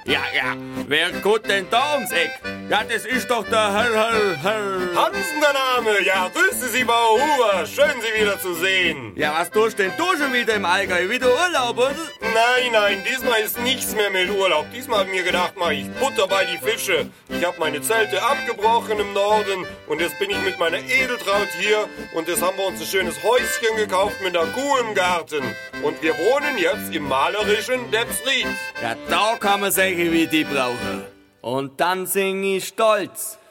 Ja, wer geht denn da ums Eck? Ja, das ist doch der Herr. Hansen der Name, ja, grüße Sie, Bauer Huber, schön Sie wieder zu sehen. Ja, was tust denn du schon wieder im Allgäu? Wieder Urlaub, oder? Nein, diesmal ist nichts mehr mit Urlaub. Diesmal habe ich mir gedacht, mach ich Butter bei die Fische. Ich habe meine Zelte abgebrochen im Norden und jetzt bin ich mit meiner Edeltraut hier und jetzt haben wir uns ein schönes Häuschen gekauft mit einer Kuh im Garten. Und wir wohnen jetzt im malerischen Deppsried. Ja, da kann man solche wie die brauchen. Und dann sing ich stolz.